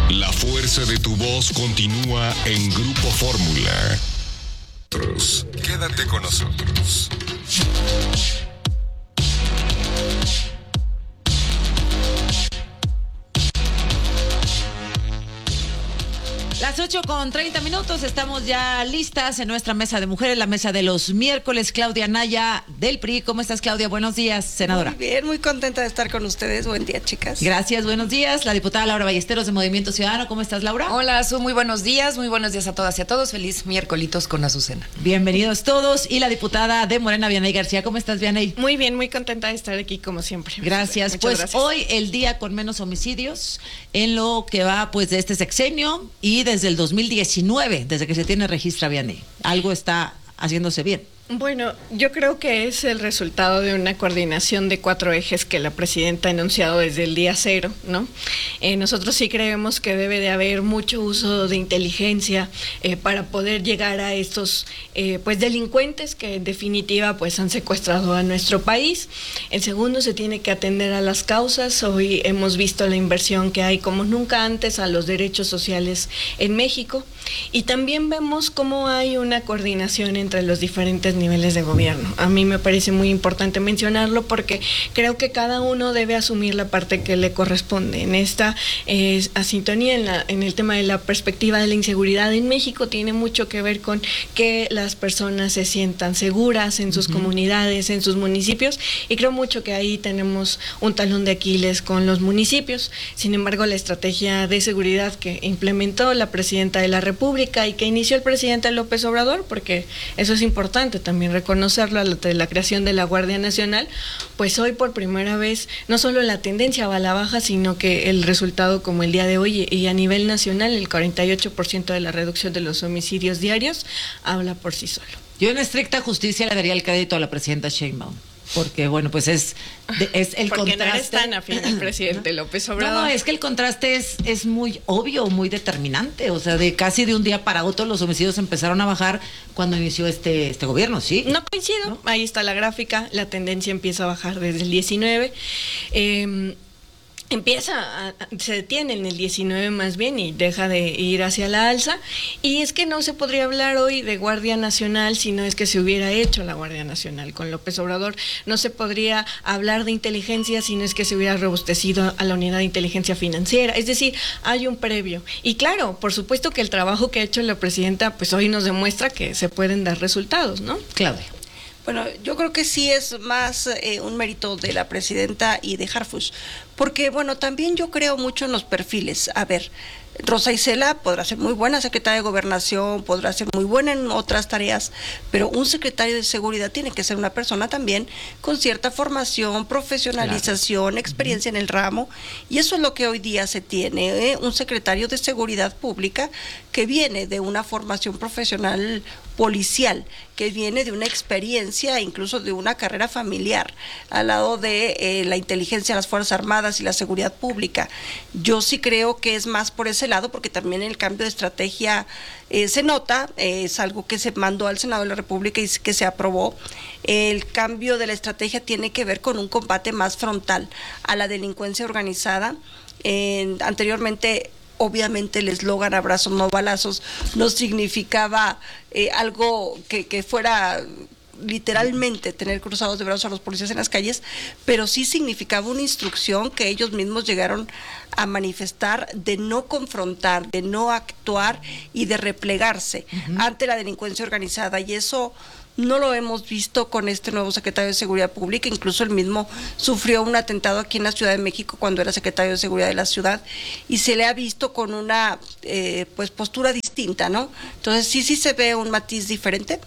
La fuerza de tu voz continúa en Grupo Fórmula. Quédate con nosotros. Las 8:30, estamos ya listas en nuestra mesa de mujeres, la mesa de los miércoles. Claudia Naya del PRI. ¿Cómo estás, Claudia? Buenos días, senadora. Muy bien, muy contenta de estar con ustedes. Buen día, chicas. Gracias, buenos días. La diputada Laura Ballesteros de Movimiento Ciudadano. ¿Cómo estás, Laura? Hola, Azu, muy buenos días a todas y a todos. Feliz miércolitos con Azucena. Bienvenidos todos. Y la diputada de Morena, Vianey García. ¿Cómo estás, Vianey? Muy bien, muy contenta de estar aquí como siempre. Gracias. Muchas pues gracias. Hoy el día con menos homicidios en lo que va pues de este sexenio y desde el 2019, desde que se tiene registro, Vianey. Algo está haciéndose bien. Bueno, yo creo que es el resultado de una coordinación de 4 ejes que la presidenta ha enunciado desde el día cero, ¿no? Nosotros sí creemos que debe de haber mucho uso de inteligencia para poder llegar a estos pues delincuentes que en definitiva pues han secuestrado a nuestro país. El segundo, se tiene que atender a las causas. Hoy hemos visto la inversión que hay como nunca antes a los derechos sociales en México, y también vemos cómo hay una coordinación entre los diferentes niveles de gobierno. A mí me parece muy importante mencionarlo porque creo que cada uno debe asumir la parte que le corresponde. En esta asintonía, en el tema de la perspectiva de la inseguridad en México, tiene mucho que ver con que las personas se sientan seguras en sus comunidades, en sus municipios, y creo mucho que ahí tenemos un talón de Aquiles con los municipios. Sin embargo, la estrategia de seguridad que implementó la presidenta de la República y que inició el presidente López Obrador, porque eso es importante también reconocerlo, la creación de la Guardia Nacional, pues hoy por primera vez no solo la tendencia va a la baja, sino que el resultado como el día de hoy y a nivel nacional, el 48% de la reducción de los homicidios diarios habla por sí solo. Yo en estricta justicia le daría el crédito a la presidenta Sheinbaum, porque bueno, pues es el porque contraste. no eres tan afín al presidente López Obrador. No, es que el contraste es muy obvio, muy determinante. O sea, de casi de un día para otro los homicidios empezaron a bajar cuando inició este gobierno, ¿sí? No coincido, ¿no? Ahí está la gráfica, la tendencia empieza a bajar desde el 19. Se detiene en el 19 más bien y deja de ir hacia la alza, y es que no se podría hablar hoy de Guardia Nacional si no es que se hubiera hecho la Guardia Nacional con López Obrador. No se podría hablar de inteligencia si no es que se hubiera robustecido a la unidad de inteligencia financiera. Es decir, hay un previo, y claro, por supuesto que el trabajo que ha hecho la presidenta pues hoy nos demuestra que se pueden dar resultados, ¿no? Claudia. Bueno, yo creo que sí es más un mérito de la presidenta y de Harfuch, porque bueno, también yo creo mucho en los perfiles. A ver, Rosa Isela podrá ser muy buena secretaria de Gobernación, podrá ser muy buena en otras tareas, pero un secretario de Seguridad tiene que ser una persona también con cierta formación, profesionalización, claro, experiencia en el ramo, y eso es lo que hoy día se tiene, un secretario de Seguridad Pública que viene de una formación profesional policial, que viene de una experiencia, incluso de una carrera familiar, al lado de la inteligencia, las Fuerzas Armadas y la seguridad pública. Yo sí creo que es más por ese lado, porque también el cambio de estrategia se nota, es algo que se mandó al Senado de la República y que se aprobó. El cambio de la estrategia tiene que ver con un combate más frontal a la delincuencia organizada. Anteriormente, obviamente el eslogan "abrazos no balazos" no significaba algo que fuera literalmente tener cruzados de brazos a los policías en las calles, pero sí significaba una instrucción que ellos mismos llegaron a manifestar de no confrontar, de no actuar y de replegarse ante la delincuencia organizada, y eso no lo hemos visto con este nuevo secretario de Seguridad Pública. Incluso él mismo sufrió un atentado aquí en la Ciudad de México cuando era secretario de Seguridad de la ciudad, y se le ha visto con una pues postura distinta, ¿no? Entonces sí se ve un matiz diferente,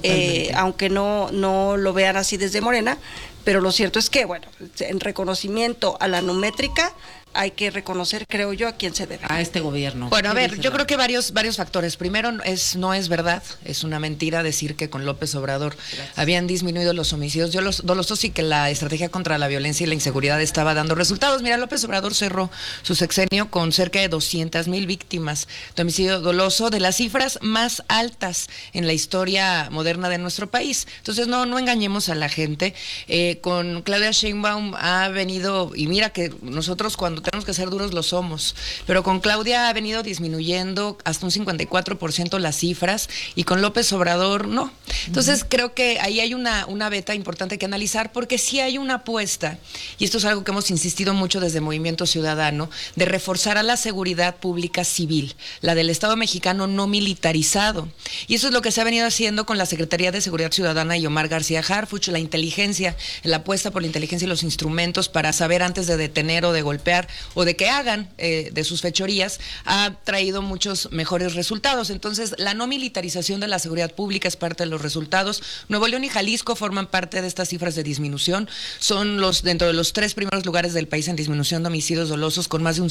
aunque no lo vean así desde Morena, pero lo cierto es que, bueno, en reconocimiento a la numétrica, hay que reconocer, creo yo, a quién se debe. A este gobierno. Bueno, a ver, yo creo que varios factores. Primero, no es verdad, es una mentira decir que con López Obrador habían disminuido los homicidios. Yo los doloso sí que la estrategia contra la violencia y la inseguridad estaba dando resultados. Mira, López Obrador cerró su sexenio con cerca de 200,000 víctimas de homicidio doloso, de las cifras más altas en la historia moderna de nuestro país. Entonces, no engañemos a la gente. Con Claudia Sheinbaum ha venido, y mira que nosotros cuando cuando tenemos que ser duros lo somos, pero con Claudia ha venido disminuyendo hasta un 54% las cifras y con López Obrador no. Entonces creo que ahí hay una beta importante que analizar, porque sí hay una apuesta, y esto es algo que hemos insistido mucho desde Movimiento Ciudadano, de reforzar a la seguridad pública civil, la del Estado mexicano no militarizado. Y eso es lo que se ha venido haciendo con la Secretaría de Seguridad Ciudadana y Omar García Harfuch, la inteligencia, la apuesta por la inteligencia y los instrumentos para saber antes de detener o de golpear o de que hagan de sus fechorías, ha traído muchos mejores resultados. Entonces, la no militarización de la seguridad pública es parte de los resultados. Nuevo León y Jalisco forman parte de estas cifras de disminución. Son dentro de los 3 primeros lugares del país en disminución de homicidios dolosos, con más de un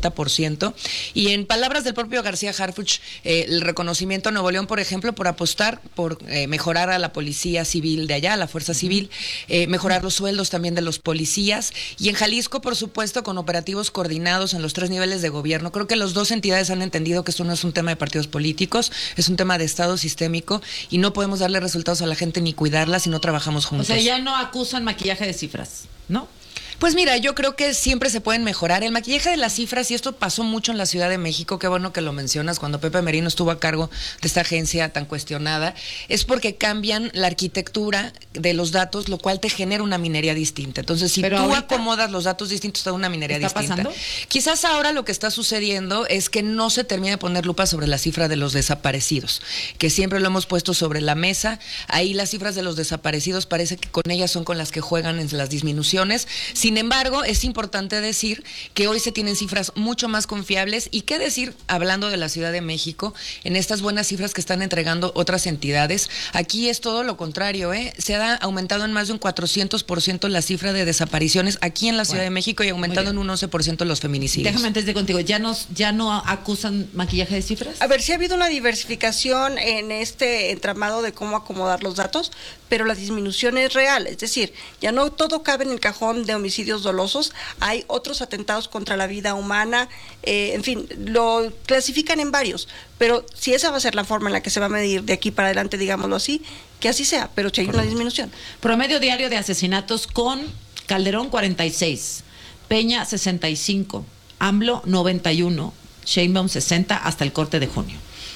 60%. Y en palabras del propio García Harfuch, el reconocimiento a Nuevo León, por ejemplo, por apostar por mejorar a la policía civil de allá, la fuerza civil, mejorar los sueldos también de los policías, y en Jalisco, por supuesto, con operativos coordinados en los 3 niveles de gobierno. Creo que las 2 entidades han entendido que esto no es un tema de partidos políticos, es un tema de Estado sistémico, y no podemos darle resultados a la gente ni cuidarla si no trabajamos juntos. O sea, ya no acusan maquillaje de cifras, ¿no? Pues mira, yo creo que siempre se pueden mejorar. El maquillaje de las cifras, y esto pasó mucho en la Ciudad de México, qué bueno que lo mencionas, cuando Pepe Merino estuvo a cargo de esta agencia tan cuestionada, es porque cambian la arquitectura de los datos, lo cual te genera una minería distinta. Entonces, si tú acomodas los datos distintos, te da una minería distinta. ¿Pasando? Quizás ahora lo que está sucediendo es que no se termina de poner lupa sobre la cifra de los desaparecidos, que siempre lo hemos puesto sobre la mesa. Ahí las cifras de los desaparecidos parece que con ellas son con las que juegan en las disminuciones. Sin embargo, es importante decir que hoy se tienen cifras mucho más confiables, y qué decir, hablando de la Ciudad de México, en estas buenas cifras que están entregando otras entidades. Aquí es todo lo contrario, se ha aumentado en más de un 400% la cifra de desapariciones aquí en la Ciudad de México, y aumentado en un 11% los feminicidios. Déjame antes de contigo, ¿ya no acusan maquillaje de cifras? A ver, sí ha habido una diversificación en este entramado de cómo acomodar los datos, pero la disminución es real, es decir, ya no todo cabe en el cajón de homicidios dolosos, hay otros atentados contra la vida humana, en fin, lo clasifican en varios, pero si esa va a ser la forma en la que se va a medir de aquí para adelante, digámoslo así, que así sea, pero si hay una disminución. Promedio diario de asesinatos con Calderón 46, Peña 65, AMLO 91, Sheinbaum 60 hasta el corte de junio.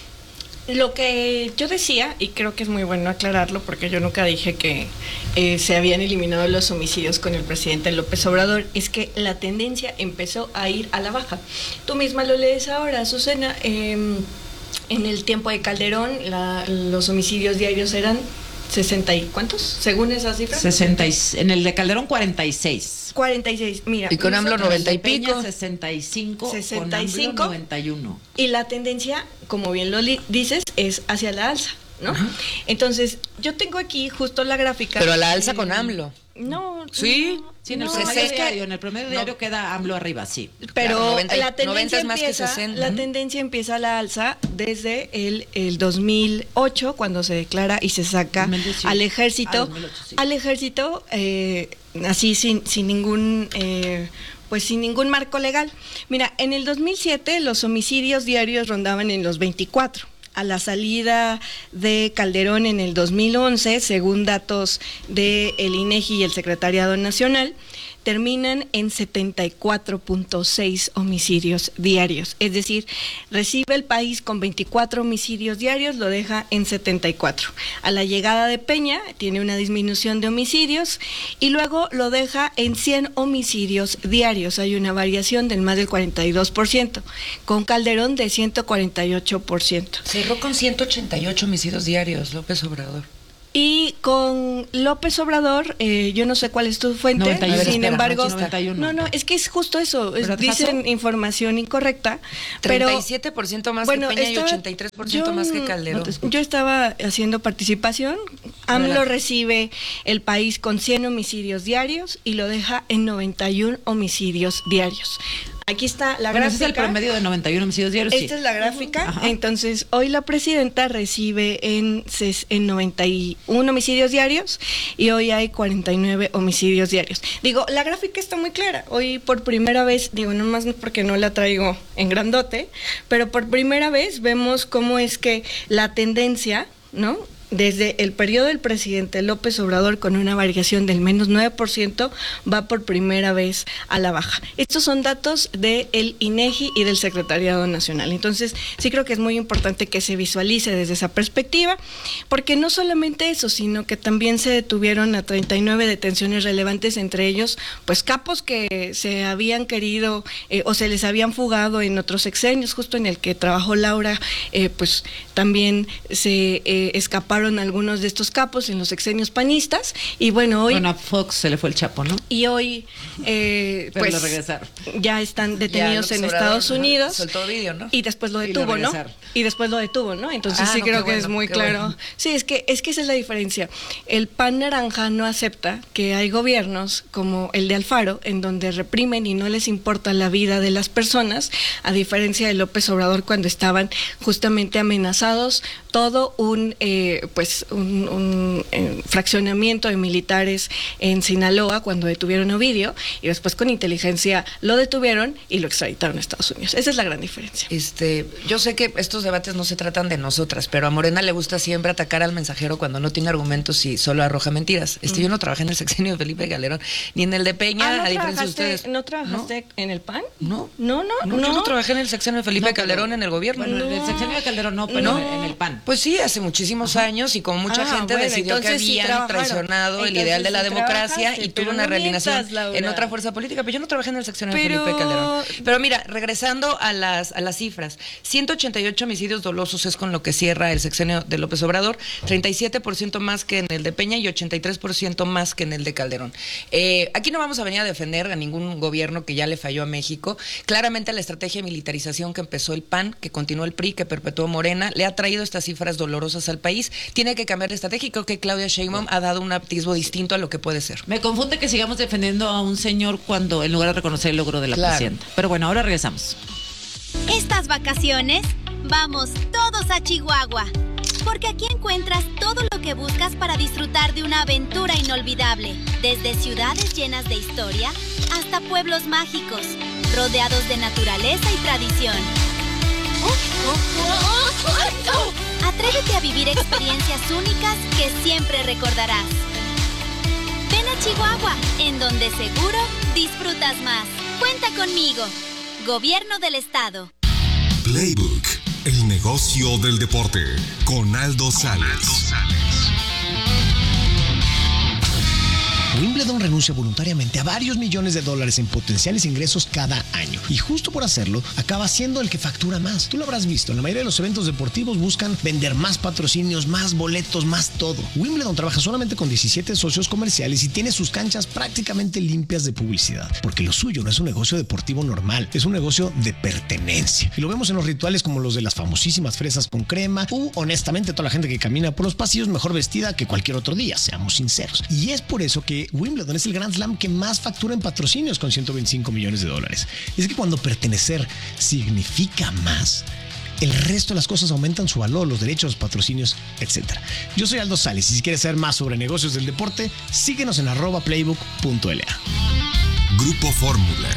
Lo que yo decía, y creo que es muy bueno aclararlo, porque yo nunca dije que se habían eliminado los homicidios con el presidente López Obrador, es que la tendencia empezó a ir a la baja. Tú misma lo lees ahora, Azucena, en el tiempo de Calderón los homicidios diarios eran 60 y ¿cuántos? Según esas cifras. 60 en el de Calderón 46. 46, mira. Y con AMLO 90 y pico. 65, 65, con AMLO 91. Y la tendencia, como bien lo dices, es hacia la alza, ¿no? Ajá. Entonces, yo tengo aquí justo la gráfica. Pero a la alza con AMLO. No. Sí. No, Sí, en el no, promedio diario, en el promedio diario queda AMLO arriba, sí. Pero claro, 90, la tendencia 90 es más empieza, que 60. la tendencia empieza a la alza desde el 2008, cuando se declara y se saca 2018. al ejército, 2008, sí. al ejército así sin ningún pues sin ningún marco legal. Mira, en el 2007 los homicidios diarios rondaban en los 24. A la salida de Calderón en el 2011, según datos del INEGI y el Secretariado Nacional, terminan en 74.6 homicidios diarios. Es decir, recibe el país con 24 homicidios diarios, lo deja en 74. A la llegada de Peña tiene una disminución de homicidios y luego lo deja en 100 homicidios diarios. Hay una variación del más del 42%, con Calderón de 148%. Cerró con 188 homicidios diarios, López Obrador. Y con López Obrador, yo no sé cuál es tu fuente, 91, sin embargo, 91. no, es que es justo eso, ¿Pero dicen información incorrecta, pero 37% más bueno, que Peña y 83% más que Calderón. Yo estaba haciendo participación, AMLO Adelante. recibe el país con 100 homicidios diarios y lo deja en 91 homicidios diarios. Aquí está la Bueno, ese gráfica. es el promedio de 91 homicidios diarios. Esta sí. es la gráfica. Ajá. Entonces, hoy la presidenta recibe en 91 homicidios diarios y hoy hay 49 homicidios diarios. Digo, la gráfica está muy clara. Hoy por primera vez, digo, nomás porque no la traigo en grandote, pero por primera vez vemos cómo es que la tendencia, ¿no?, desde el periodo del presidente López Obrador, con una variación del menos 9%, va por primera vez a la baja. Estos son datos del INEGI y del Secretariado Nacional. Entonces, sí creo que es muy importante que se visualice desde esa perspectiva, porque no solamente eso, sino que también se detuvieron a 39 detenciones relevantes, entre ellos, pues capos que se habían querido o se les habían fugado en otros sexenios, justo en el que trabajó Laura, pues también se escaparon algunos de estos capos en los sexenios panistas, y bueno, hoy... Bueno, a Fox se le fue el chapo, ¿no? Y hoy, pues, lo regresaron. Ya están detenidos en Estados Unidos. Soltó video, ¿no? Y después lo detuvo, ¿no? Y después lo detuvo, ¿no? Entonces sí, no, creo que es muy claro. Bueno. Sí, es que esa es la diferencia. El PAN naranja no acepta que hay gobiernos como el de Alfaro, en donde reprimen y no les importa la vida de las personas, a diferencia de López Obrador, cuando estaban justamente amenazados todo un fraccionamiento de militares en Sinaloa, cuando detuvieron a Ovidio, y después con inteligencia lo detuvieron y lo extraditaron a Estados Unidos. Esa es la gran diferencia. Yo sé que estos debates no se tratan de nosotras, pero a Morena le gusta siempre atacar al mensajero cuando no tiene argumentos y solo arroja mentiras. Yo no trabajé en el sexenio de Felipe Calderón, ni en el de Peña, a diferencia de ustedes. ¿No trabajaste en el PAN? No. No. Yo no trabajé en el sexenio de Felipe Calderón en el gobierno. Bueno, en el sexenio de Calderón no, pero en el PAN. Pues sí, hace muchísimos años, y como mucha gente decidió que habían traicionado el ideal de la democracia y tuvo una realineación en otra fuerza política. Pero yo no trabajé en el sexenio de Felipe Calderón. Pero mira, regresando a las cifras, 188 homicidios dolosos es con lo que cierra el sexenio de López Obrador, 37% más que en el de Peña y 83% más que en el de Calderón. Aquí no vamos a venir a defender a ningún gobierno que ya le falló a México. Claramente la estrategia de militarización que empezó el PAN, que continuó el PRI, que perpetuó Morena, le ha traído estas cifras dolorosas al país. Tiene que cambiar de estrategia, y creo que Claudia Sheinbaum ha dado un atisbo distinto a lo que puede ser. Me confunde que sigamos defendiendo a un señor cuando en lugar de reconocer el logro de la presidenta. Pero bueno, ahora regresamos. Estas vacaciones, vamos todos a Chihuahua, porque aquí encuentras todo lo que buscas para disfrutar de una aventura inolvidable, desde ciudades llenas de historia hasta pueblos mágicos, rodeados de naturaleza y tradición. Atrévete a vivir experiencias únicas que siempre recordarás. Ven a Chihuahua, en donde seguro disfrutas más. Cuenta conmigo. Gobierno del Estado. Playbook, el negocio del deporte, con Aldo Sales. Wimbledon renuncia voluntariamente a varios millones de dólares en potenciales ingresos cada año, y justo por hacerlo acaba siendo el que factura más. Tú lo habrás visto, en la mayoría de los eventos deportivos buscan vender más patrocinios, más boletos, más todo. Wimbledon trabaja solamente con 17 socios comerciales y tiene sus canchas prácticamente limpias de publicidad, porque lo suyo no es un negocio deportivo normal, es un negocio de pertenencia. Y lo vemos en los rituales como los de las famosísimas fresas con crema, honestamente toda la gente que camina por los pasillos mejor vestida que cualquier otro día, seamos sinceros. Y es por eso que Wimbledon es el Grand Slam que más factura en patrocinios, con 125 millones de dólares. Y es que cuando pertenecer significa más, el resto de las cosas aumentan su valor, los derechos, los patrocinios, etc. Yo soy Aldo Sales, y si quieres saber más sobre negocios del deporte, síguenos en @playbook.la. Grupo Fórmula.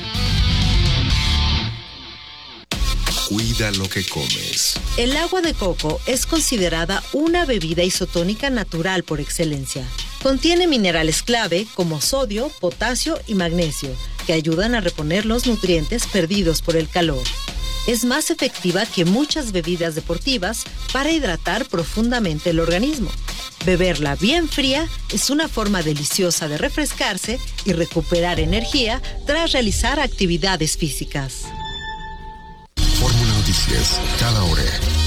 Cuida lo que comes. El agua de coco es considerada una bebida isotónica natural por excelencia. Contiene minerales clave como sodio, potasio y magnesio, que ayudan a reponer los nutrientes perdidos por el calor. Es más efectiva que muchas bebidas deportivas para hidratar profundamente el organismo. Beberla bien fría es una forma deliciosa de refrescarse y recuperar energía tras realizar actividades físicas. Fórmula Noticias, cada hora.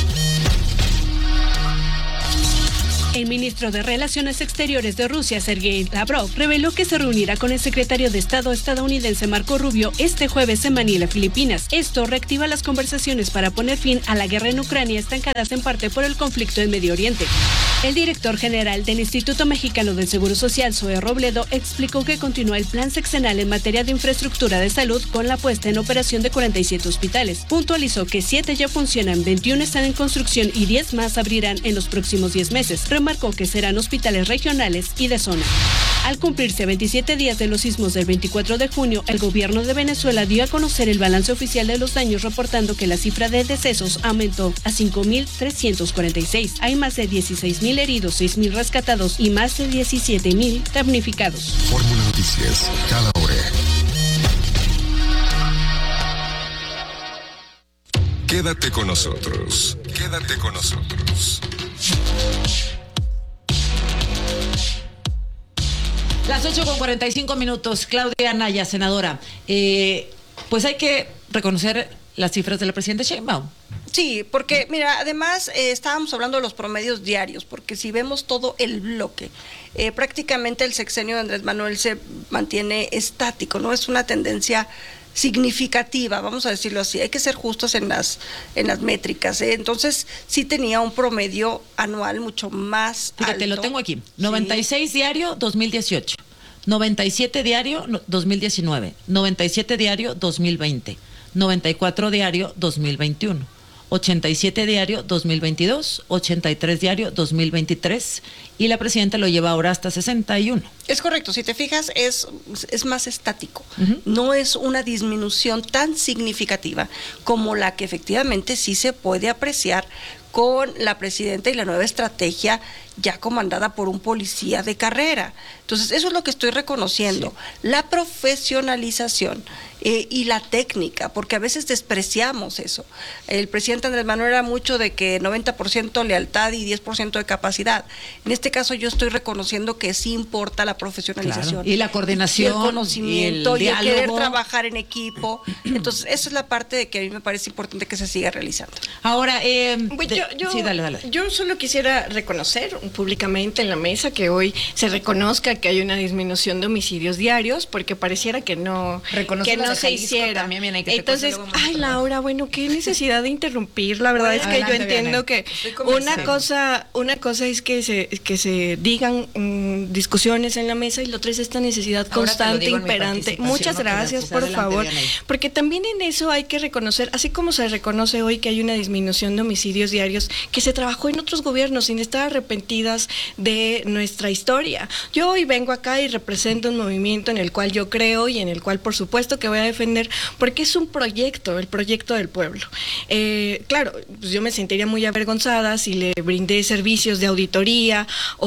El ministro de Relaciones Exteriores de Rusia, Sergei Lavrov, reveló que se reunirá con el secretario de Estado estadounidense Marco Rubio este jueves en Manila, Filipinas. Esto reactiva las conversaciones para poner fin a la guerra en Ucrania, estancadas en parte por el conflicto en Medio Oriente. El director general del Instituto Mexicano del Seguro Social, Zoe Robledo, explicó que continúa el plan sexenal en materia de infraestructura de salud con la puesta en operación de 47 hospitales. Puntualizó que 7 ya funcionan, 21 están en construcción y 10 más abrirán en los próximos 10 meses. Remarcó que serán hospitales regionales y de zona. Al cumplirse 27 días de los sismos del 24 de junio, el gobierno de Venezuela dio a conocer el balance oficial de los daños, reportando que la cifra de decesos aumentó a 5.346. Hay más de 16.000 heridos, 6.000 rescatados y más de 17.000 damnificados. Fórmula Noticias, cada hora. Quédate con nosotros. Quédate con nosotros. Las 8:45. Claudia Anaya, senadora. Pues hay que reconocer las cifras de la presidenta Sheinbaum. Sí, porque mira, además estábamos hablando de los promedios diarios, porque si vemos todo el bloque, prácticamente el sexenio de Andrés Manuel se mantiene estático, no es una tendencia significativa, vamos a decirlo así. Hay que ser justos en las métricas, ¿eh? Entonces sí tenía un promedio anual mucho más alto. Fíjate, lo tengo aquí. 96 diario 2018, 97 diario 2019, 97 diario 2020, 94 diario 2021, 87 diario 2022, 83 diario 2023 y la presidenta lo lleva ahora hasta 61. Es correcto, si te fijas es más estático, no es una disminución tan significativa como la que efectivamente sí se puede apreciar con la presidenta y la nueva estrategia ya comandada por un policía de carrera. Entonces, eso es lo que estoy reconociendo, la profesionalización y la técnica, porque a veces despreciamos eso. El presidente Andrés Manuel era mucho de que 90% lealtad y 10% de capacidad. En este caso yo estoy reconociendo que sí importa la profesionalización. Claro. Y la coordinación. Y el conocimiento y el querer trabajar en equipo. Entonces, esa es la parte de que a mí me parece importante que se siga realizando. Ahora, sí, dale. Yo solo quisiera reconocer públicamente en la mesa que hoy se reconozca que hay una disminución de homicidios diarios, porque pareciera que no se hiciera. También, entonces, Laura, bueno, qué necesidad de interrumpir. La verdad es que yo entiendo que una cosa es que se digan discusiones en la mesa y lo otro es esta necesidad constante, imperante. Muchas gracias, por favor. Porque también en eso hay que reconocer, así como se reconoce hoy que hay una disminución de homicidios diarios, que se trabajó en otros gobiernos sin estar arrepentidas de nuestra historia. Yo hoy vengo acá y represento un movimiento en el cual yo creo y en el cual por supuesto que voy a defender, porque es un proyecto, el proyecto del pueblo. Claro, pues yo me sentiría muy avergonzada si le brindé servicios de auditoría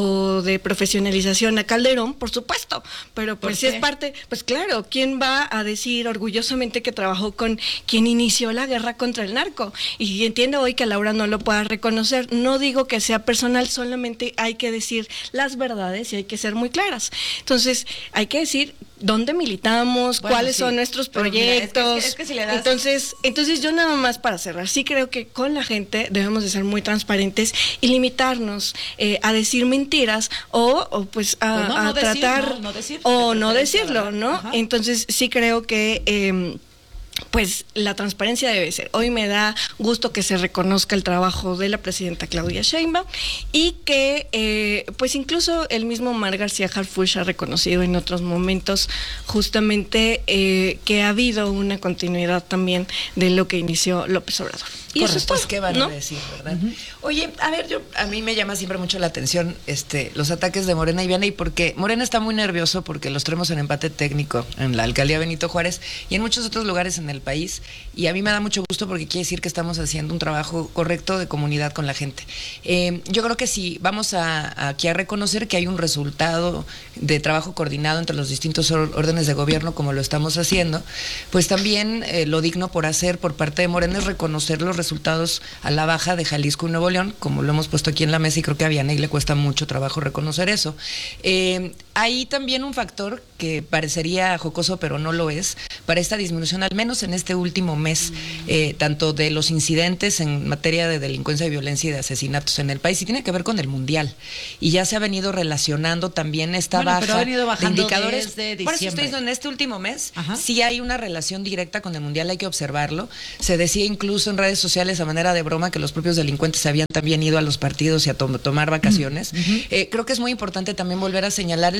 o de profesionalización a Calderón, por supuesto, pero pues si es parte, pues claro, ¿quién va a decir orgullosamente que trabajó con quien inició la guerra contra el narco? Y entiendo hoy que Laura no lo pueda reconocer, no digo que sea personal, solamente hay que decir las verdades y hay que ser muy claras. Entonces, hay que decir dónde militamos, cuáles son nuestros proyectos. Mira, es que si le das... Entonces yo nada más para cerrar, sí creo que con la gente debemos de ser muy transparentes y limitarnos a decir mentiras o pues a tratar o no decirlo, ¿no? Ajá. Entonces sí creo que pues la transparencia debe ser. Hoy me da gusto que se reconozca el trabajo de la presidenta Claudia Sheinbaum y que pues incluso el mismo Omar García Harfuch ha reconocido en otros momentos justamente que ha habido una continuidad también de lo que inició López Obrador. Y eso es todo, pues qué van a decir, ¿verdad? Oye, a ver, a mí me llama siempre mucho la atención los ataques de Morena y Vianey, porque Morena está muy nervioso porque los tenemos en empate técnico en la alcaldía Benito Juárez y en muchos otros lugares en el país, y a mí me da mucho gusto porque quiere decir que estamos haciendo un trabajo correcto de comunidad con la gente. Yo creo que sí, vamos aquí a reconocer que hay un resultado de trabajo coordinado entre los distintos órdenes de gobierno, como lo estamos haciendo, pues también lo digno por hacer por parte de Morena es reconocer los resultados a la baja de Jalisco y Nuevo León, como lo hemos puesto aquí en la mesa, y creo que a Vianey le cuesta mucho trabajo reconocer eso. Hay también un factor que parecería jocoso, pero no lo es, para esta disminución, al menos en este último mes, tanto de los incidentes en materia de delincuencia, de violencia y de asesinatos en el país, y tiene que ver con el mundial. Y ya se ha venido relacionando también esta baja pero ha venido bajando de indicadores. Desde diciembre. Por eso estoy diciendo, en este último mes, sí hay una relación directa con el mundial, hay que observarlo. Se decía incluso en redes sociales a manera de broma que los propios delincuentes se habían también ido a los partidos y a tomar vacaciones. Creo que es muy importante también volver a señalar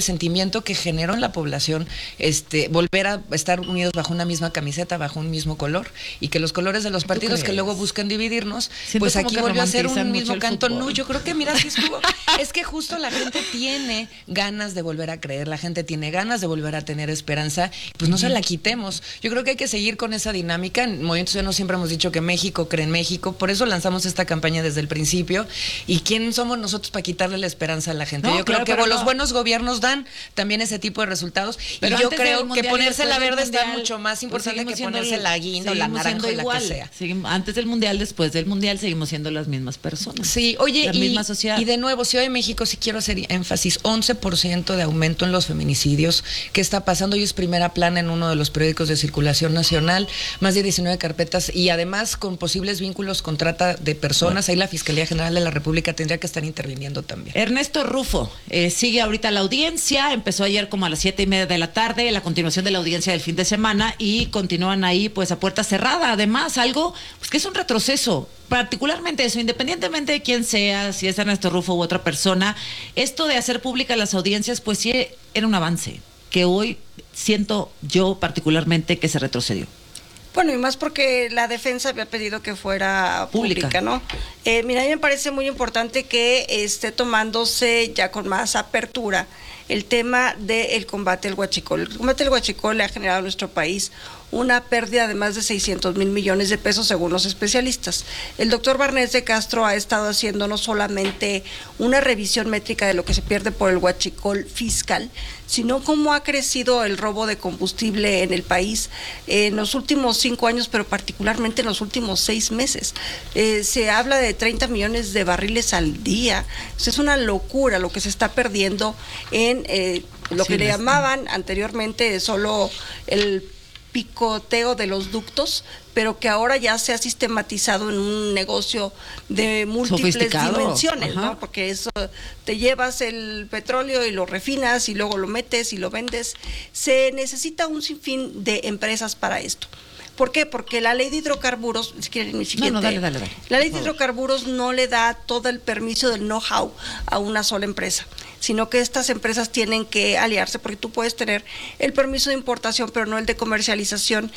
el sentimiento que generó en la población volver a estar unidos bajo una misma camiseta, bajo un mismo color, y que los colores de los partidos que luego buscan dividirnos, pues aquí volvió a ser un mismo canto. No, yo creo que mira, sí estuvo. Es que justo la gente tiene ganas de volver a creer, la gente tiene ganas de volver a tener esperanza, pues no se la quitemos. Yo creo que hay que seguir con esa dinámica. En Movimiento Ciudadano siempre hemos dicho que México cree en México, por eso lanzamos esta campaña desde el principio. ¿Y quién somos nosotros para quitarle la esperanza a la gente? Yo creo que los buenos gobiernos dan también ese tipo de resultados, pero y yo creo que ponerse la verde está mucho más importante que ponerse la guinda o la naranja o la que sea. Antes del mundial, después del mundial, seguimos siendo las mismas personas. Sí, oye, la misma sociedad. Y de nuevo, Ciudad de México, sí quiero hacer énfasis, 11% de aumento en los feminicidios. ¿Qué está pasando? Hoy es primera plana en uno de los periódicos de circulación nacional, más de 19 carpetas y además con posibles vínculos con trata de personas. Ahí la Fiscalía General de la República tendría que estar interviniendo también. Ernesto Rufo, sigue ahorita la audiencia, empezó ayer como a las 7:30 de la tarde, la continuación de la audiencia del fin de semana, y continúan ahí pues a puerta cerrada, además algo pues que es un retroceso, particularmente eso, independientemente de quién sea, si es Ernesto Rufo u otra persona, esto de hacer públicas las audiencias pues sí era un avance, que hoy siento yo particularmente que se retrocedió. Bueno, y más porque la defensa había pedido que fuera pública, ¿no? Mira, a mí me parece muy importante que esté tomándose ya con más apertura el tema del combate al huachicol. El combate al huachicol le ha generado a nuestro país una pérdida de más de 600,000 millones de pesos según los especialistas. El doctor Barnés de Castro ha estado haciendo no solamente una revisión métrica de lo que se pierde por el huachicol fiscal, sino cómo ha crecido el robo de combustible en el país en los últimos 5 años, pero particularmente en los últimos 6 meses. Se habla de 30 millones de barriles al día. Es una locura lo que se está perdiendo en lo que le llamaban anteriormente solo el picoteo de los ductos, pero que ahora ya se ha sistematizado en un negocio de múltiples dimensiones, ¿no? Porque eso, te llevas el petróleo y lo refinas y luego lo metes y lo vendes. Se necesita un sinfín de empresas para esto. ¿Por qué? Porque la ley de hidrocarburos, si quieren mi siguiente, dale. La ley de hidrocarburos no le da todo el permiso del know-how a una sola empresa, sino que estas empresas tienen que aliarse, porque tú puedes tener el permiso de importación, pero no el de comercialización,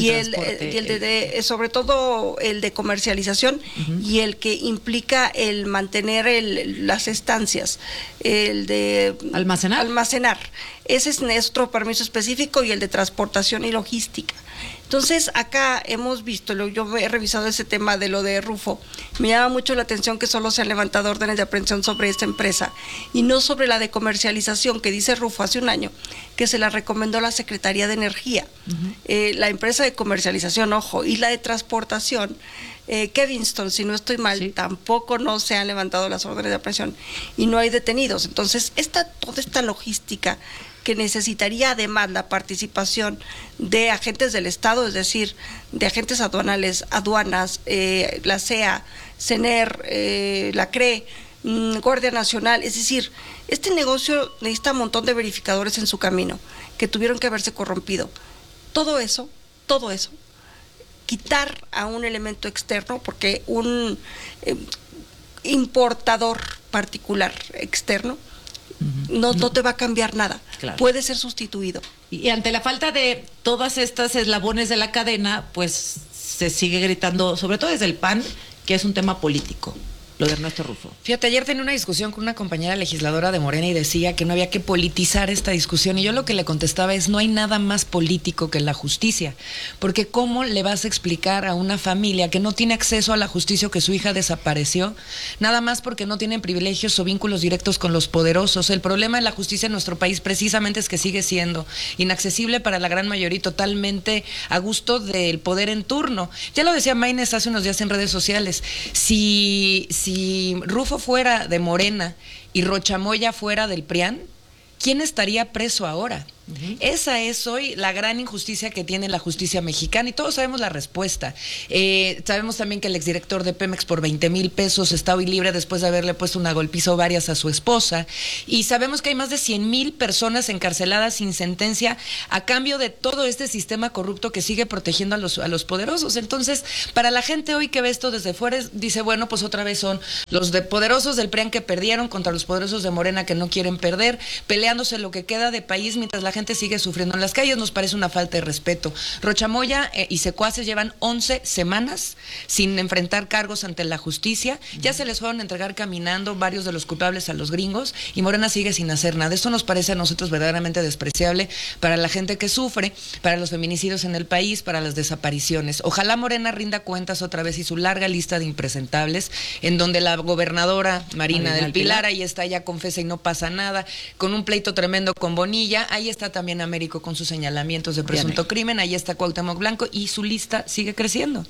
sobre todo el de comercialización, y el que implica el mantener las estancias, el de almacenar. Ese es nuestro permiso específico, y el de transportación y logística. Entonces, acá hemos visto, yo he revisado ese tema de lo de Rufo, me llama mucho la atención que solo se han levantado órdenes de aprehensión sobre esta empresa y no sobre la de comercialización, que dice Rufo hace un año que se la recomendó la Secretaría de Energía. La empresa de comercialización, ojo, y la de transportación, Kevinston, si no estoy mal, tampoco no se han levantado las órdenes de aprehensión y no hay detenidos. Entonces, toda esta logística que necesitaría además la participación de agentes del Estado, es decir, de agentes aduanales, aduanas, la CEA, CENER, la CRE, Guardia Nacional, es decir, este negocio necesita un montón de verificadores en su camino, que tuvieron que haberse corrompido. Todo eso, quitar a un elemento externo, porque un importador particular externo no te va a cambiar nada, puede ser sustituido. Y ante la falta de todas estas eslabones de la cadena, pues se sigue gritando, sobre todo desde el PAN, que es un tema político, lo de Ernesto Rufo. Fíjate, ayer tenía una discusión con una compañera legisladora de Morena y decía que no había que politizar esta discusión, y yo lo que le contestaba es: no hay nada más político que la justicia, porque ¿cómo le vas a explicar a una familia que no tiene acceso a la justicia o que su hija desapareció, nada más porque no tienen privilegios o vínculos directos con los poderosos? El problema de la justicia en nuestro país precisamente es que sigue siendo inaccesible para la gran mayoría y totalmente a gusto del poder en turno. Ya lo decía Maynes hace unos días en redes sociales, si Rufo fuera de Morena y Rochamoya fuera del PRIAN, ¿quién estaría preso ahora? Esa es hoy la gran injusticia que tiene la justicia mexicana y todos sabemos la respuesta. Sabemos también que el exdirector de Pemex por 20,000 pesos está hoy libre después de haberle puesto una golpiza o varias a su esposa, y sabemos que hay más de 100,000 personas encarceladas sin sentencia a cambio de todo este sistema corrupto que sigue protegiendo a los poderosos. Entonces, para la gente hoy que ve esto desde fuera, dice, bueno, pues otra vez son los de poderosos del PRIAN que perdieron contra los poderosos de Morena que no quieren perder, peleándose lo que queda de país mientras la gente sigue sufriendo en las calles. Nos parece una falta de respeto. Rocha Moya y secuaces llevan 11 semanas sin enfrentar cargos ante la justicia. Ya se les fueron a entregar caminando varios de los culpables a los gringos y Morena sigue sin hacer nada. Esto nos parece a nosotros verdaderamente despreciable para la gente que sufre, para los feminicidios en el país, para las desapariciones. Ojalá Morena rinda cuentas otra vez y su larga lista de impresentables, en donde la gobernadora Marina del Pilar, ahí está, ya confesa y no pasa nada, con un pleito tremendo con Bonilla. Ahí está también Américo con sus señalamientos de presunto crimen, ahí está Cuauhtémoc Blanco y su lista sigue creciendo.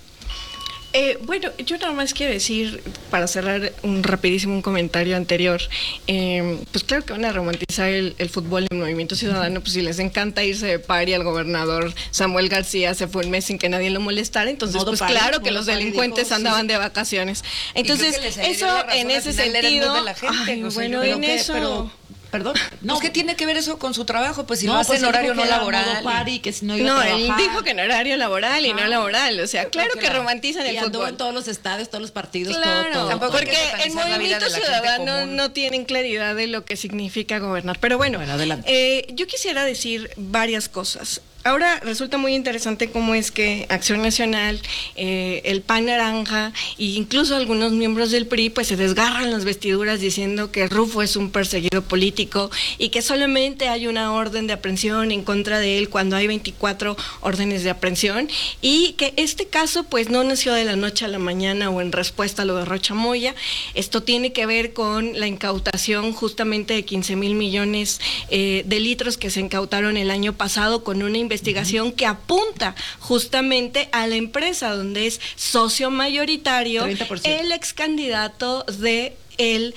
Bueno, yo nada más quiero decir, para cerrar un comentario anterior, pues claro que van a romantizar el fútbol en Movimiento Ciudadano, pues si les encanta irse de party al gobernador Samuel García, se fue un mes sin que nadie lo molestara, entonces pues claro que los delincuentes andaban de vacaciones. Entonces, eso en ese sentido, bueno, en eso... Perdón. No, pues ¿qué tiene que ver eso con su trabajo? Pues si lo hace en horario no laboral. Que si no iba a trabajar. Él dijo que en horario laboral y no laboral. O sea, claro que romantizan el fútbol. En todos los estadios, todos los partidos, claro, todo. Porque el Movimiento Ciudadano no tienen claridad de lo que significa gobernar. Pero bueno, adelante. Yo quisiera decir varias cosas. Ahora resulta muy interesante cómo es que Acción Nacional, el PAN Naranja e incluso algunos miembros del PRI pues se desgarran las vestiduras diciendo que Rufo es un perseguido político y que solamente hay una orden de aprehensión en contra de él cuando hay 24 órdenes de aprehensión, y que este caso pues no nació de la noche a la mañana o en respuesta a lo de Rocha Moya. Esto tiene que ver con la incautación justamente de 15,000 millones de litros que se incautaron el año pasado, con una investigación que apunta justamente a la empresa donde es socio mayoritario 30%. El ex candidato de el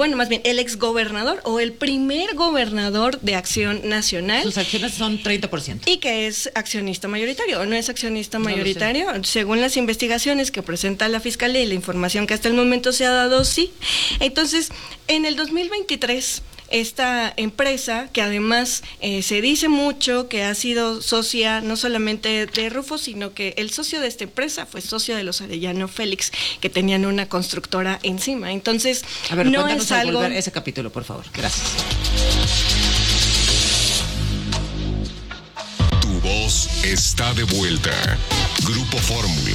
ex gobernador o el primer gobernador de Acción Nacional. Sus acciones son 30%. Y que es accionista mayoritario, ¿o no es accionista mayoritario? Según las investigaciones que presenta la Fiscalía y la información que hasta el momento se ha dado, sí. Entonces, en el 2023... esta empresa, que además se dice mucho que ha sido socia no solamente de Rufo, sino que el socio de esta empresa fue socio de los Arellano Félix, que tenían una constructora encima. Entonces, a ver, no es algo... volver ese capítulo, por favor. Gracias. Tu voz está de vuelta. Grupo Fórmula.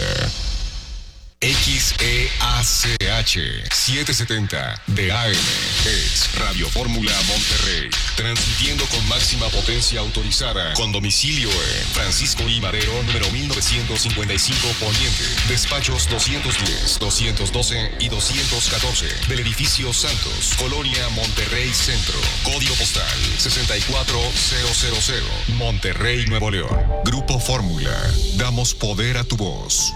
XEACH 770 de AM es Radio Fórmula Monterrey, transmitiendo con máxima potencia autorizada, con domicilio en Francisco I. Madero, número 1955 Poniente, despachos 210, 212 y 214 del edificio Santos, Colonia Monterrey Centro, código postal 64000, Monterrey, Nuevo León. Grupo Fórmula, damos poder a tu voz.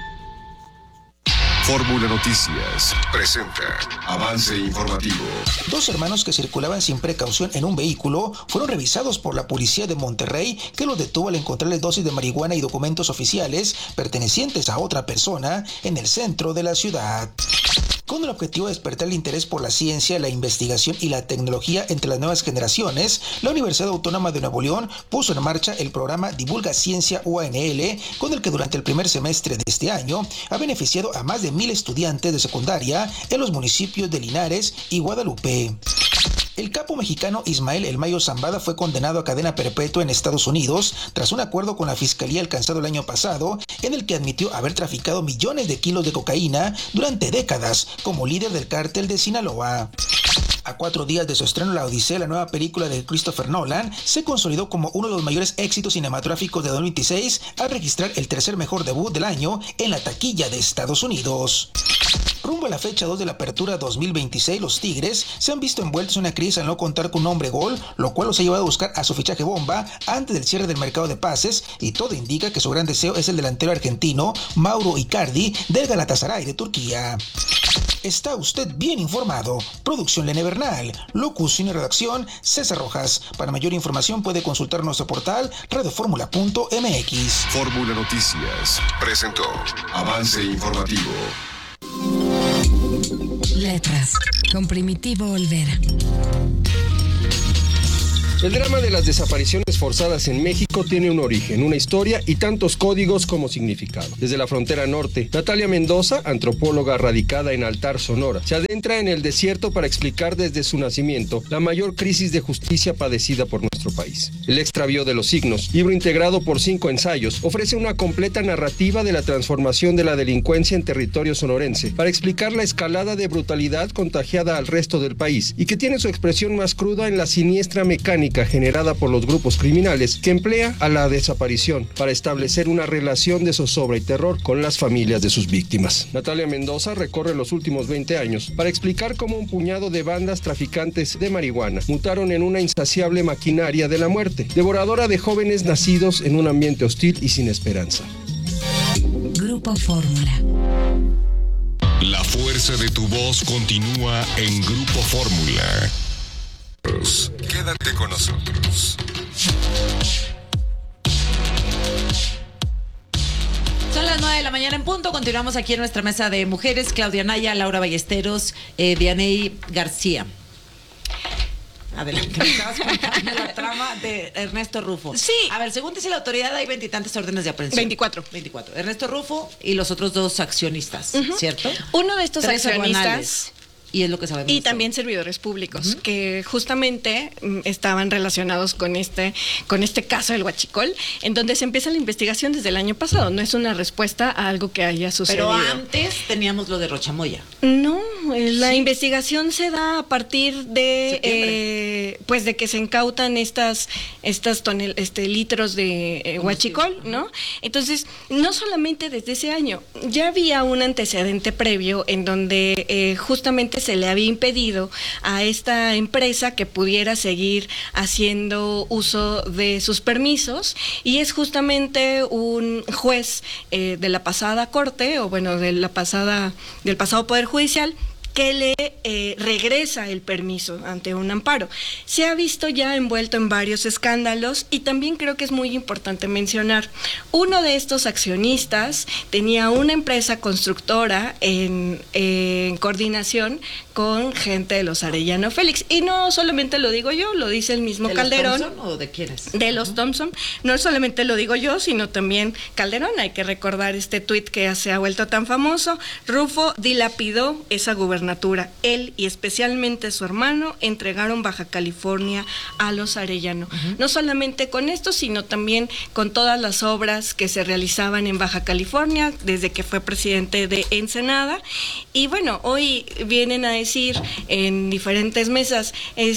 Fórmula Noticias presenta avance informativo. Dos hermanos que circulaban sin precaución en un vehículo fueron revisados por la policía de Monterrey, que los detuvo al encontrarles dosis de marihuana y documentos oficiales pertenecientes a otra persona en el centro de la ciudad. Con el objetivo de despertar el interés por la ciencia, la investigación y la tecnología entre las nuevas generaciones, la Universidad Autónoma de Nuevo León puso en marcha el programa Divulga Ciencia UANL, con el que durante el primer semestre de este año ha beneficiado a más de 1,000 estudiantes de secundaria en los municipios de Linares y Guadalupe. El capo mexicano Ismael El Mayo Zambada fue condenado a cadena perpetua en Estados Unidos tras un acuerdo con la fiscalía alcanzado el año pasado, en el que admitió haber traficado millones de kilos de cocaína durante décadas como líder del cártel de Sinaloa. A 4 días de su estreno, La Odisea, la nueva película de Christopher Nolan, se consolidó como uno de los mayores éxitos cinematográficos de 2026 al registrar el tercer mejor debut del año en la taquilla de Estados Unidos. Rumbo a la fecha 2 de la apertura 2026, los Tigres se han visto envueltos en una crisis al no contar con un hombre gol, lo cual los ha llevado a buscar a su fichaje bomba antes del cierre del mercado de pases, y todo indica que su gran deseo es el delantero argentino Mauro Icardi del Galatasaray de Turquía. está usted bien informado. Producción Lene Bernal, locución y redacción César Rojas. Para mayor información puede consultar nuestro portal radioformula.mx. Fórmula Noticias presentó Avance Informativo. Letras, con Primitivo Olvera. El drama de las desapariciones forzadas en México tiene un origen, una historia y tantos códigos como significado. Desde la frontera norte, Natalia Mendoza, antropóloga radicada en Altar, Sonora, se adentra en el desierto para explicar desde su nacimiento la mayor crisis de justicia padecida por nuestro país. El extravío de los signos, libro integrado por 5 ensayos, ofrece una completa narrativa de la transformación de la delincuencia en territorio sonorense para explicar la escalada de brutalidad contagiada al resto del país y que tiene su expresión más cruda en la siniestra mecánica generada por los grupos criminales que emplea a la desaparición para establecer una relación de zozobra y terror con las familias de sus víctimas. Natalia Mendoza recorre los últimos 20 años para explicar cómo un puñado de bandas traficantes de marihuana mutaron en una insaciable maquinaria de la muerte, devoradora de jóvenes nacidos en un ambiente hostil y sin esperanza. Grupo Fórmula. La fuerza de tu voz continúa en Grupo Fórmula. Quédate con nosotros. Son las 9 de la mañana en punto. Continuamos aquí en nuestra mesa de mujeres. Claudia Naya, Laura Ballesteros, Dianey García. Adelante, me estabas contando la trama de Ernesto Rufo. Sí. A ver, según dice la autoridad, hay 20 y tantas órdenes de aprehensión. 24. Ernesto Rufo y los otros 2 accionistas, ¿cierto? Uno de estos 3 accionistas. aduanales. Y es lo que sabemos. Y también servidores públicos, que justamente estaban relacionados con este caso del Huachicol, en donde se empieza la investigación desde el año pasado. No es una respuesta a algo que haya sucedido. Pero antes teníamos lo de Rochamoya. No, la investigación se da a partir de pues de que se incautan estas litros de huachicol, ¿no? Entonces, no solamente desde ese año, ya había un antecedente previo en donde justamente se le había impedido a esta empresa que pudiera seguir haciendo uso de sus permisos, y es justamente un juez de la pasada corte, o bueno, del pasado Poder Judicial, que le regresa el permiso ante un amparo. Se ha visto ya envuelto en varios escándalos, y también creo que es muy importante mencionar, uno de estos accionistas tenía una empresa constructora en coordinación con gente de los Arellano Félix, y no solamente lo digo yo, lo dice el mismo Calderón. ¿De los Thompson o de quiénes? De los Thompson. No solamente lo digo yo, sino también Calderón. Hay que recordar este tuit que se ha vuelto tan famoso. Rufo dilapidó esa gubernatura. Él y especialmente su hermano entregaron Baja California a los Arellano. No solamente con esto, sino también con todas las obras que se realizaban en Baja California desde que fue presidente de Ensenada. Y bueno, hoy vienen a decir en diferentes mesas,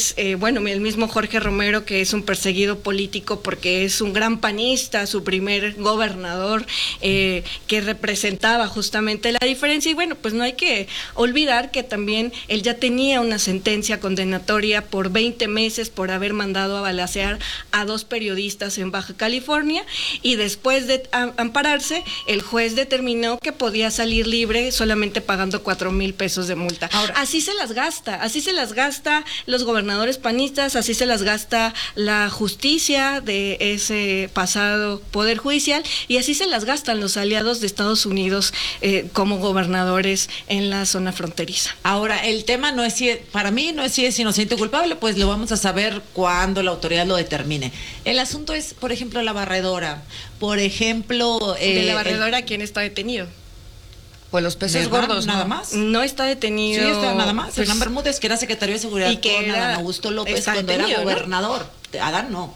el mismo Jorge Romero, que es un perseguido político porque es un gran panista, su primer gobernador, que representaba justamente la diferencia. Y bueno, pues no hay que olvidar que también él ya tenía una sentencia condenatoria por 20 meses por haber mandado a balacear a 2 periodistas en Baja California, y después de ampararse, el juez determinó que podía salir libre solamente pagando 4,000 pesos de multa. Ahora, así se las gasta los gobernadores panistas, así se las gasta la justicia de ese pasado Poder Judicial, y así se las gastan los aliados de Estados Unidos como gobernadores en la zona fronteriza. Ahora, el tema no es para mí no es si es inocente o culpable, pues lo vamos a saber cuando la autoridad lo determine. El asunto es, por ejemplo, la barredora. Por ejemplo... de la barredora, ¿quién está detenido? Pues los peces gordos, nada más. No está detenido. Sí, está nada más. Hernán Bermúdez, que era secretario de Seguridad, y que con Adán Augusto López cuando era gobernador. ¿No? Adán no.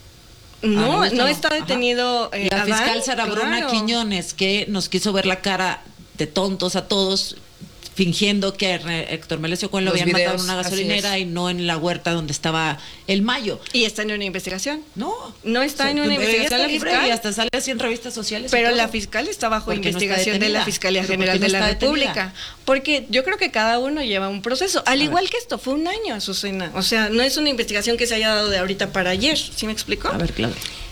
No está detenido. La fiscal Sara Bruna Quiñones, que nos quiso ver la cara de tontos a todos, fingiendo que Héctor Melesio Cohen lo habían matado en una gasolinera y no en la huerta donde estaba el Mayo. ¿Y está en una investigación? No está en una investigación la fiscal. Y hasta sale así en revistas sociales. Pero la fiscal está bajo investigación de la Fiscalía General de la República. Porque yo creo que cada uno lleva un proceso. Al igual que esto, fue un año, Azucena. O sea, no es una investigación que se haya dado de ahorita para ayer. ¿Sí me explico? A ver, claro.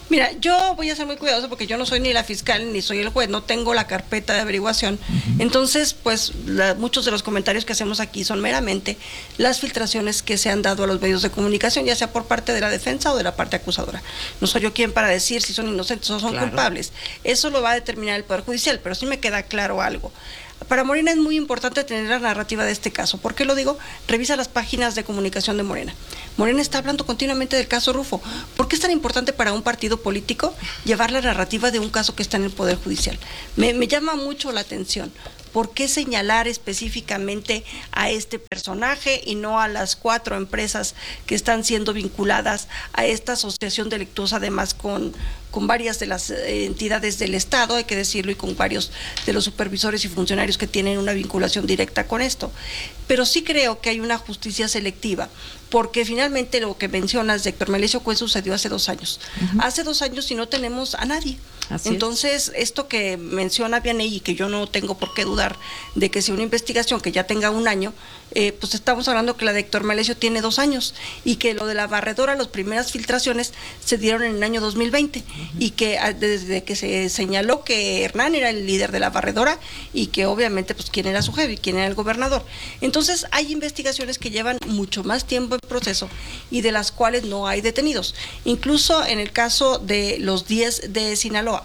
Mira, yo voy a ser muy cuidadosa porque yo no soy ni la fiscal ni soy el juez, no tengo la carpeta de averiguación. Entonces, pues muchos de los comentarios que hacemos aquí son meramente las filtraciones que se han dado a los medios de comunicación, ya sea por parte de la defensa o de la parte acusadora. No soy yo quien para decir si son inocentes o son culpables. Eso lo va a determinar el Poder Judicial, pero sí me queda claro algo. Para Morena es muy importante tener la narrativa de este caso. ¿Por qué lo digo? Revisa las páginas de comunicación de Morena. Morena está hablando continuamente del caso Rufo. ¿Por qué es tan importante para un partido político llevar la narrativa de un caso que está en el Poder Judicial? Me llama mucho la atención. ¿Por qué señalar específicamente a este personaje y no a las 4 empresas que están siendo vinculadas a esta asociación delictuosa, además con varias de las entidades del Estado, hay que decirlo, y con varios de los supervisores y funcionarios que tienen una vinculación directa con esto? Pero sí creo que hay una justicia selectiva, porque finalmente lo que mencionas de Héctor Melesio Cuen sucedió hace 2 años. Hace 2 años y no tenemos a nadie. Entonces, esto que menciona Vianey y que yo no tengo por qué dudar de que sea una investigación que ya tenga 1 año, pues estamos hablando que la de Héctor Melesio tiene 2 años y que lo de la barredora, las primeras filtraciones se dieron en el año 2020 y que desde que se señaló que Hernán era el líder de la barredora y que obviamente pues quién era su jefe y quién era el gobernador. Entonces hay investigaciones que llevan mucho más tiempo en proceso y de las cuales no hay detenidos. Incluso en el caso de los 10 de Sinaloa,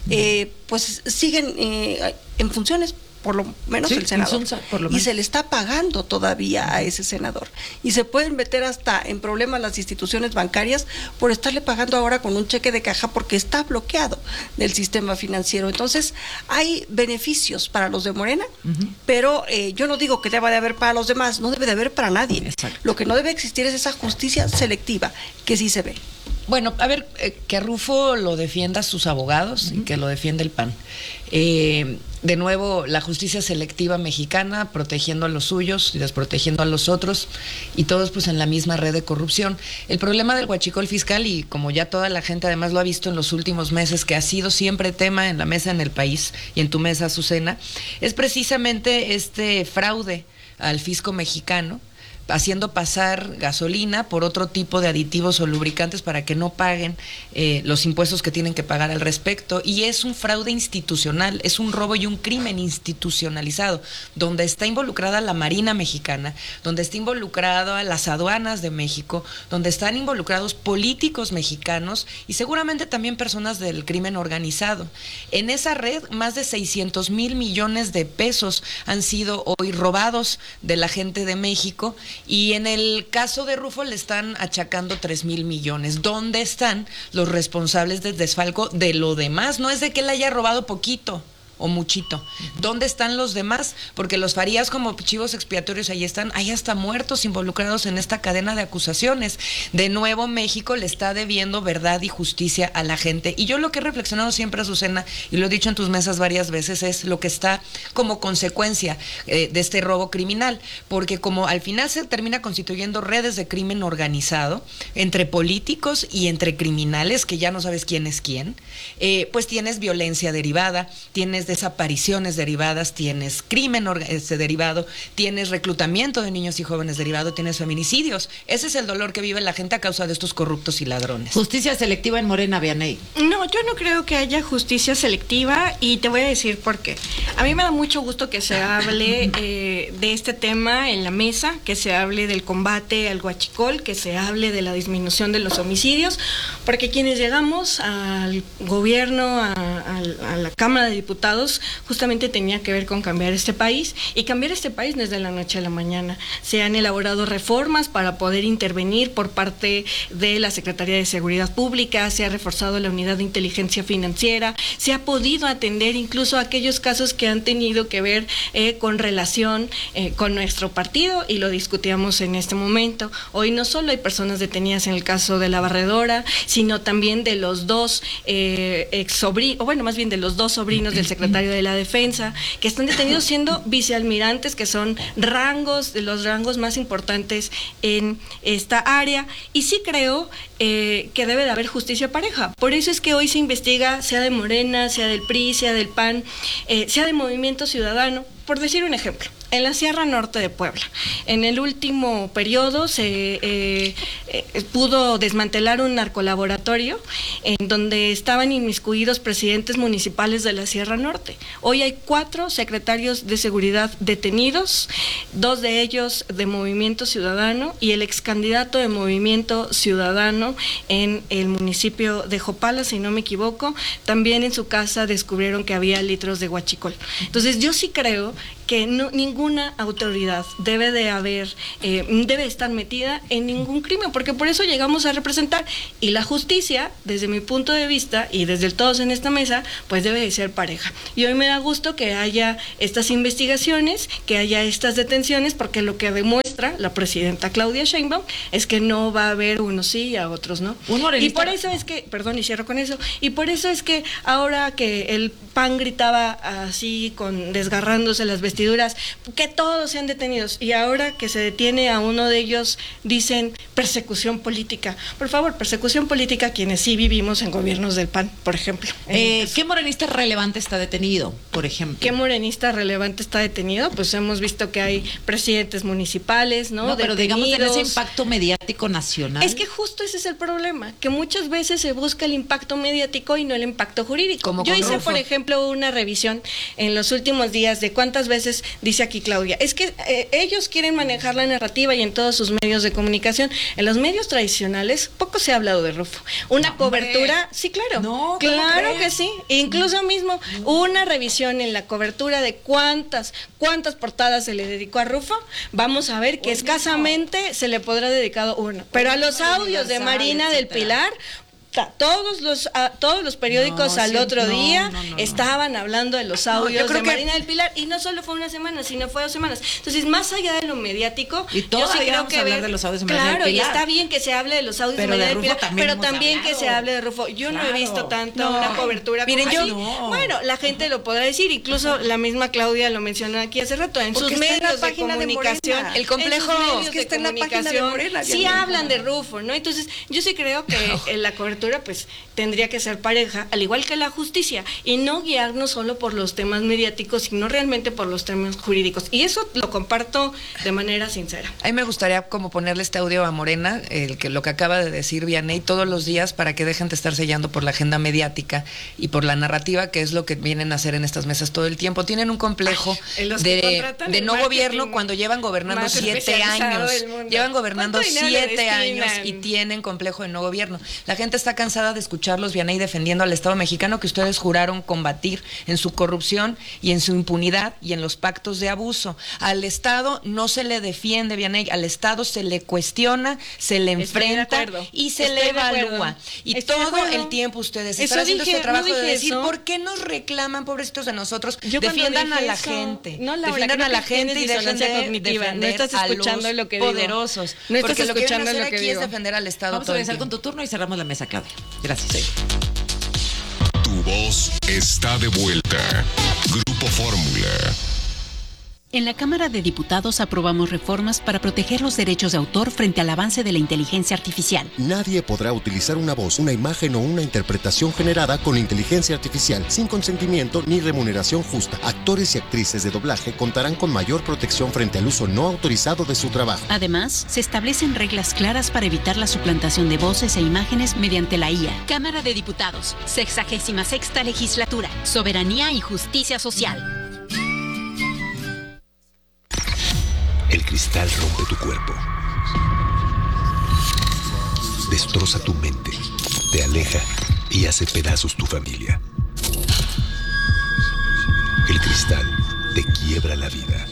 pues siguen en funciones, por lo menos el senador, y se le está pagando todavía a ese senador, y se pueden meter hasta en problemas las instituciones bancarias por estarle pagando ahora con un cheque de caja porque está bloqueado del sistema financiero. Entonces hay beneficios para los de Morena, pero yo no digo que deba de haber para los demás, no debe de haber para nadie. Exacto. Lo que no debe existir es esa justicia selectiva que sí se ve. Bueno, a ver, que Rufo lo defienda sus abogados y que lo defienda el PAN. De nuevo, la justicia selectiva mexicana protegiendo a los suyos y desprotegiendo a los otros, y todos pues en la misma red de corrupción. El problema del huachicol fiscal, y como ya toda la gente además lo ha visto en los últimos meses, que ha sido siempre tema en la mesa en el país y en tu mesa, Azucena, es precisamente este fraude al fisco mexicano, haciendo pasar gasolina por otro tipo de aditivos o lubricantes para que no paguen los impuestos que tienen que pagar al respecto. Y es un fraude institucional, es un robo y un crimen institucionalizado, donde está involucrada la Marina Mexicana, donde está involucrada las aduanas de México, donde están involucrados políticos mexicanos y seguramente también personas del crimen organizado. En esa red, más de 600,000 millones de pesos han sido hoy robados de la gente de México. Y en el caso de Rufo le están achacando 3,000 millones. ¿Dónde están los responsables del desfalco de lo demás? No es de que él haya robado poquito o muchito. ¿Dónde están los demás? Porque los Farías como chivos expiatorios ahí están, hay hasta muertos involucrados en esta cadena de acusaciones. De nuevo, México le está debiendo verdad y justicia a la gente. Y yo lo que he reflexionado siempre, Azucena, y lo he dicho en tus mesas varias veces, es lo que está como consecuencia de este robo criminal. Porque como al final se termina constituyendo redes de crimen organizado entre políticos y entre criminales, que ya no sabes quién es quién, pues tienes violencia derivada, tienes desapariciones derivadas, tienes crimen derivado, tienes reclutamiento de niños y jóvenes derivado, tienes feminicidios. Ese es el dolor que vive la gente a causa de estos corruptos y ladrones. Justicia selectiva en Morena, Vianey. No, yo no creo que haya justicia selectiva y te voy a decir por qué. A mí me da mucho gusto que se hable de este tema en la mesa, que se hable del combate al huachicol, que se hable de la disminución de los homicidios, porque quienes llegamos al gobierno, a la Cámara de Diputados, justamente tenía que ver con cambiar este país, y cambiar este país desde la noche a la mañana. Se han elaborado reformas para poder intervenir por parte de la Secretaría de Seguridad Pública, se ha reforzado la unidad de inteligencia financiera, se ha podido atender incluso aquellos casos que han tenido que ver con relación con nuestro partido, y lo discutíamos en este momento. Hoy no solo hay personas detenidas en el caso de la barredora, sino también de los dos de los dos sobrinos del secretario de la Defensa, que están detenidos siendo vicealmirantes, que son de los rangos más importantes en esta área. Y sí creo que debe de haber justicia pareja. Por eso es que hoy se investiga, sea de Morena, sea del PRI, sea del PAN, sea de Movimiento Ciudadano, por decir un ejemplo, en la Sierra Norte de Puebla, en el último periodo se pudo desmantelar un narcolaboratorio en donde estaban inmiscuidos presidentes municipales de la Sierra Norte. Hoy hay 4 secretarios de seguridad detenidos, 2 de ellos de Movimiento Ciudadano y el ex candidato de Movimiento Ciudadano en el municipio de Jopala, si no me equivoco. También en su casa descubrieron que había litros de huachicol. Entonces yo sí creo que ninguna autoridad debe estar metida en ningún crimen, porque por eso llegamos a representar, y la justicia, desde mi punto de vista y desde todos en esta mesa, pues debe de ser pareja. Y hoy me da gusto que haya estas investigaciones, que haya estas detenciones, porque lo que demuestra la presidenta Claudia Sheinbaum es que no va a haber unos sí y a otros no. Y por eso es que, perdón, y cierro con eso, y por eso es que ahora que el PAN gritaba así, desgarrándose las vestiduras, que todos sean detenidos, y ahora que se detiene a uno de ellos dicen persecución política. Por favor, persecución política quienes sí vivimos en gobiernos del PAN, por ejemplo. ¿Qué morenista relevante está detenido, por ejemplo? ¿Qué morenista relevante está detenido? Pues hemos visto que hay presidentes municipales, ¿no? Pero digamos en ese impacto mediático nacional. Es que justo ese es el problema, que muchas veces se busca el impacto mediático y no el impacto jurídico. Yo hice, por ejemplo, una revisión en los últimos días de cuántas veces dice aquí Claudia, es que ellos quieren manejar la narrativa y en todos sus medios de comunicación. En los medios tradicionales poco se ha hablado de Rufo. Una cobertura, sí, claro. No, claro que sí. Incluso mismo una revisión en la cobertura de cuántas portadas se le dedicó a Rufo, vamos a ver que escasamente se le podrá dedicado una. Pero a los audios de Marina del Pilar, todos los periódicos al otro día estaban hablando de los audios de Marina del Pilar, y no solo fue una semana, sino fue 2 semanas. Entonces, más allá de lo mediático, y yo sí creo que hablar de los audios de Marina del Pilar. Claro, y está bien que se hable de los audios de Marina del Pilar, pero también que se hable de Rufo. Yo no he visto tanta una cobertura. Miren, bueno, la gente lo podrá decir, incluso la misma Claudia lo mencionó aquí hace rato, en sus medios de comunicación, el complejo que está en la página de Morena, sí hablan de Rufo, ¿no? Entonces, yo sí creo que la cobertura pues tendría que ser pareja, al igual que la justicia, y no guiarnos solo por los temas mediáticos, sino realmente por los temas jurídicos. Y eso lo comparto de manera sincera. A mí me gustaría como ponerle este audio a Morena, lo que acaba de decir Vianey, todos los días, para que dejen de estar sellando por la agenda mediática y por la narrativa, que es lo que vienen a hacer en estas mesas todo el tiempo. Tienen un complejo de no gobierno cuando llevan gobernando 7 años. Llevan gobernando 7 años y tienen complejo de no gobierno. La gente está cansada de escucharlos, Vianey, defendiendo al Estado mexicano que ustedes juraron combatir en su corrupción y en su impunidad y en los pactos de abuso. Al Estado no se le defiende, Vianey, al Estado se le cuestiona, se le enfrenta y se le evalúa. Y todo el tiempo ustedes están haciendo este trabajo de decir, ¿por qué nos reclaman, pobrecitos de nosotros? Defiendan a la gente. Defiendan a la gente y dejen de defender a los poderosos. Porque lo que vienen a hacer aquí es defender al Estado. Vamos a regresar con tu turno y cerramos la mesa, Claudia. Gracias. Tu voz está de vuelta. Grupo Fórmula. En la Cámara de Diputados aprobamos reformas para proteger los derechos de autor frente al avance de la inteligencia artificial. Nadie podrá utilizar una voz, una imagen o una interpretación generada con inteligencia artificial sin consentimiento ni remuneración justa. Actores y actrices de doblaje contarán con mayor protección frente al uso no autorizado de su trabajo. Además, se establecen reglas claras para evitar la suplantación de voces e imágenes mediante la IA. Cámara de Diputados, 66ª Legislatura, Soberanía y Justicia Social. El cristal rompe tu cuerpo, destroza tu mente, te aleja y hace pedazos tu familia. El cristal te quiebra la vida.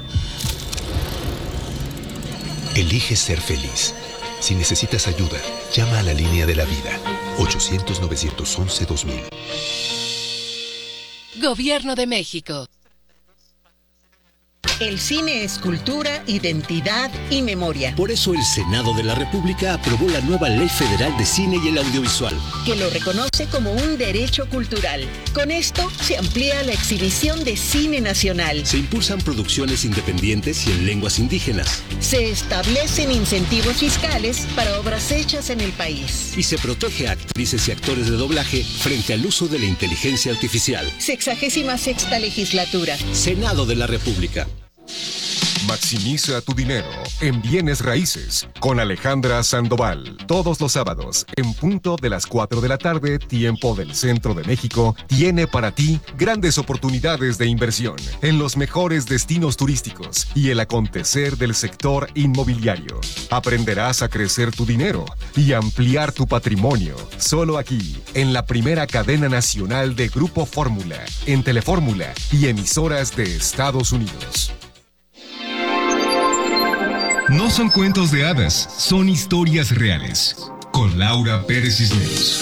Elige ser feliz. Si necesitas ayuda, llama a la línea de la vida, 800-911-2000. Gobierno de México. El cine es cultura, identidad y memoria. Por eso el Senado de la República aprobó la nueva Ley Federal de Cine y el Audiovisual, que lo reconoce como un derecho cultural. Con esto se amplía la exhibición de cine nacional. Se impulsan producciones independientes y en lenguas indígenas. Se establecen incentivos fiscales para obras hechas en el país. Y se protege a actrices y actores de doblaje frente al uso de la inteligencia artificial. 66ª legislatura. Senado de la República. Maximiza tu dinero en bienes raíces con Alejandra Sandoval. Todos los sábados, en punto de las 4 de la tarde, tiempo del Centro de México, tiene para ti grandes oportunidades de inversión en los mejores destinos turísticos y el acontecer del sector inmobiliario. Aprenderás a crecer tu dinero y ampliar tu patrimonio. Solo aquí, en la primera cadena nacional de Grupo Fórmula, en Telefórmula y emisoras de Estados Unidos. No son cuentos de hadas, son historias reales. Con Laura Pérez Cisneros.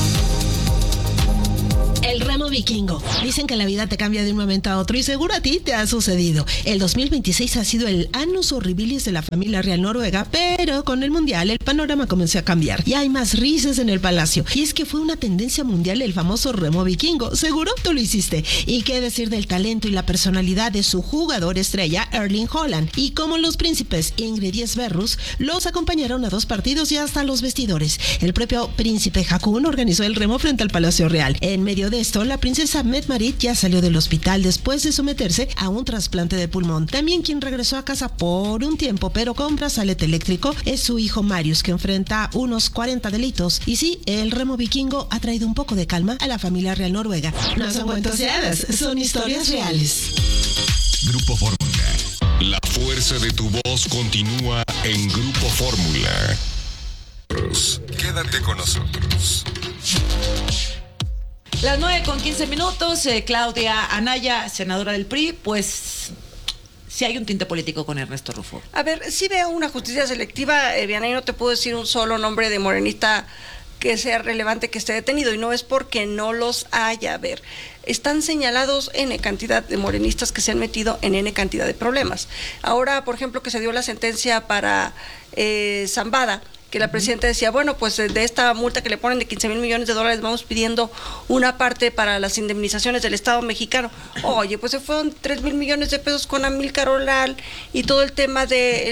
El remo vikingo. Dicen que la vida te cambia de un momento a otro y seguro a ti te ha sucedido. El 2026 ha sido el annus horribilis de la familia real noruega, pero con el mundial el panorama comenzó a cambiar y hay más risas en el palacio. Y es que fue una tendencia mundial el famoso remo vikingo. Seguro tú lo hiciste. Y qué decir del talento y la personalidad de su jugador estrella, Erling Haaland. Y como los príncipes Ingrid y Sverrus los acompañaron a 2 partidos y hasta los vestidores. El propio príncipe Haakon organizó el remo frente al Palacio Real. En medio de esto, la princesa Mette-Marit ya salió del hospital después de someterse a un trasplante de pulmón. También quien regresó a casa por un tiempo, pero con brazalete eléctrico, es su hijo Marius, que enfrenta unos 40 delitos. Y sí, el remo vikingo ha traído un poco de calma a la familia real noruega. No son cuentos de hadas, son historias reales. Grupo Fórmula. La fuerza de tu voz continúa en Grupo Fórmula. Quédate con nosotros. Las 9:15, Claudia Anaya, senadora del PRI, pues sí hay un tinte político con Ernesto Rufo. A ver, sí veo una justicia selectiva, Vianey, no te puedo decir un solo nombre de morenista que sea relevante que esté detenido, y no es porque no los haya. A ver, están señalados N cantidad de morenistas que se han metido en N cantidad de problemas. Ahora, por ejemplo, que se dio la sentencia para Zambada, que la presidenta decía, bueno, pues de esta multa que le ponen de 15,000 millones de dólares vamos pidiendo una parte para las indemnizaciones del Estado mexicano. Oye, pues se fueron 3,000 millones de pesos con Amílcar Olal y todo el tema de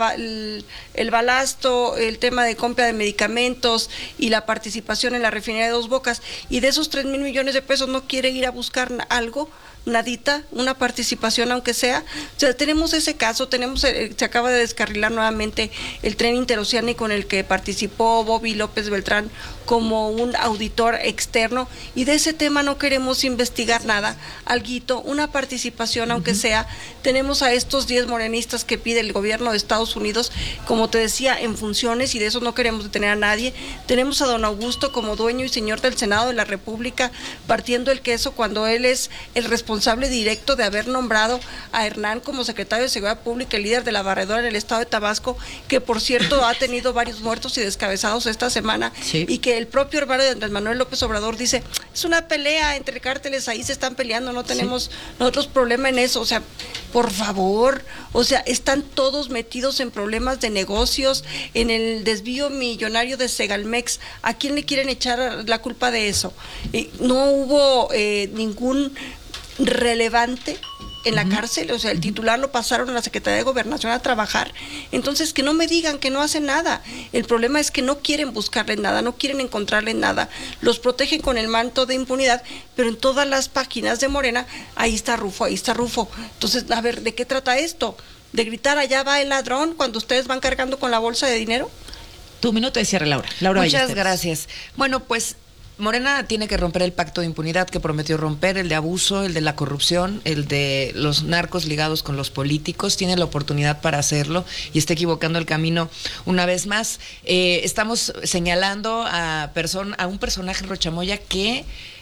el balasto, el tema de compra de medicamentos y la participación en la refinería de Dos Bocas, y de esos 3,000 millones de pesos no quiere ir a buscar algo, nadita, una participación aunque sea. O sea, tenemos ese caso, se acaba de descarrilar nuevamente el tren interoceánico en el que participó Bobby López Beltrán como un auditor externo, y de ese tema no queremos investigar nada, alguito, una participación aunque sea. Tenemos a estos 10 morenistas que pide el gobierno de Estados Unidos, como te decía, en funciones, y de eso no queremos detener a nadie. Tenemos a don Augusto como dueño y señor del Senado de la República partiendo el queso cuando él es el responsable directo de haber nombrado a Hernán como secretario de Seguridad Pública y líder de la barredora en el estado de Tabasco, que por cierto ha tenido varios muertos y descabezados esta semana, sí. Y que el propio hermano de Andrés Manuel López Obrador dice, es una pelea entre cárteles, ahí se están peleando, no tenemos nosotros problema en eso. O sea, por favor, o sea, están todos metidos en problemas de negocios, en el desvío millonario de Segalmex. ¿A quién le quieren echar la culpa de eso? No hubo ningún relevante en la cárcel, o sea, el titular lo pasaron a la Secretaría de Gobernación a trabajar. Entonces, que no me digan que no hacen nada. El problema es que no quieren buscarle nada, no quieren encontrarle nada. Los protegen con el manto de impunidad, pero en todas las páginas de Morena, ahí está Rufo, ahí está Rufo. Entonces, a ver, ¿de qué trata esto? ¿De gritar allá va el ladrón cuando ustedes van cargando con la bolsa de dinero? Tu minuto de cierre, Laura. Muchas gracias. Bueno, pues Morena tiene que romper el pacto de impunidad que prometió romper, el de abuso, el de la corrupción, el de los narcos ligados con los políticos. Tiene la oportunidad para hacerlo y está equivocando el camino una vez más. Estamos señalando a un personaje en Rochamoya que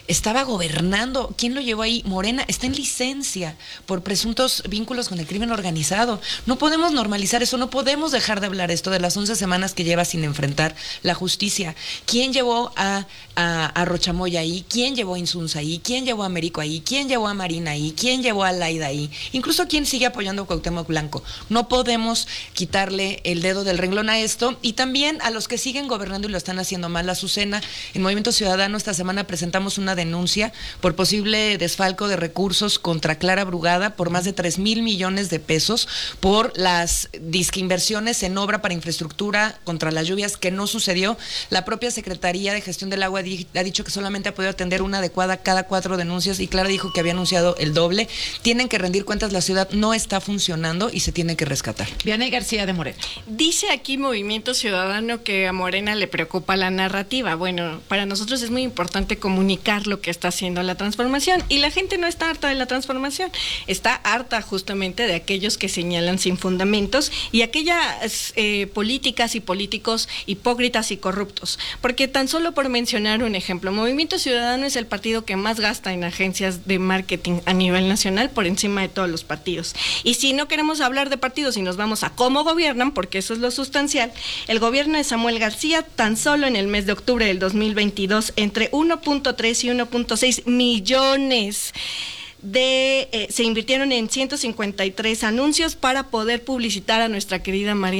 estaba gobernando. ¿Quién lo llevó ahí? Morena. Está en licencia por presuntos vínculos con el crimen organizado. No podemos normalizar eso, no podemos dejar de hablar esto de las 11 semanas que lleva sin enfrentar la justicia. ¿Quién llevó a Rochamoya ahí? ¿Quién llevó a Insunza ahí? ¿Quién llevó a Américo ahí? ¿Quién llevó a Marina ahí? ¿Quién llevó a Laida ahí? Incluso quién sigue apoyando a Cuauhtémoc Blanco. No podemos quitarle el dedo del renglón a esto, y también a los que siguen gobernando y lo están haciendo mal. Azucena, en Movimiento Ciudadano esta semana presentamos una denuncia por posible desfalco de recursos contra Clara Brugada por más de 3,000 millones de pesos por las disqueinversiones en obra para infraestructura contra las lluvias que no sucedió. La propia Secretaría de Gestión del Agua ha dicho que solamente ha podido atender una adecuada cada 4 denuncias, y Clara dijo que había anunciado el doble. Tienen que rendir cuentas, la ciudad no está funcionando y se tiene que rescatar. Vianey García de Morena. Dice aquí Movimiento Ciudadano que a Morena le preocupa la narrativa. Bueno, para nosotros es muy importante comunicar lo que está haciendo la transformación, y la gente no está harta de la transformación, está harta justamente de aquellos que señalan sin fundamentos y aquellas políticas y políticos hipócritas y corruptos. Porque tan solo por mencionar un ejemplo, Movimiento Ciudadano es el partido que más gasta en agencias de marketing a nivel nacional por encima de todos los partidos. Y si no queremos hablar de partidos y nos vamos a cómo gobiernan, porque eso es lo sustancial, el gobierno de Samuel García tan solo en el mes de octubre del 2022 entre 1.3 y 1.6 millones se invirtieron en 153 anuncios para poder publicitar a nuestra querida María